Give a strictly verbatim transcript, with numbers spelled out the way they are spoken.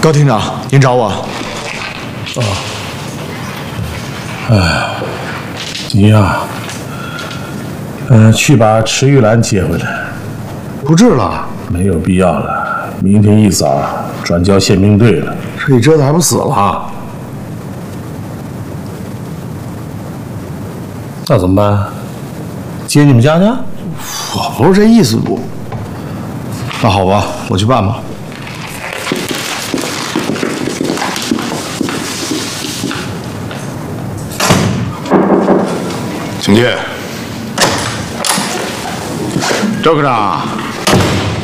高厅长，您找我？ 哦。哎，你呀，嗯、呃，去把池玉兰接回来。 不治了？ 没有必要了，明天一早转交宪兵队了。 这一折腾还不死了？ 那怎么办？接你们家去？ 我不是这意思，我。那好吧，我去办吧。 请进，周科长。